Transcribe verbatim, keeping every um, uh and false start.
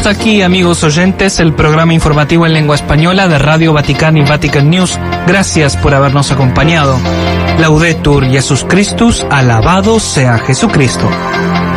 hasta aquí, amigos oyentes, el programa informativo en lengua española de Radio Vaticana y Vatican News. Gracias por habernos acompañado. Laudetur Jesus Christus, alabado sea Jesucristo.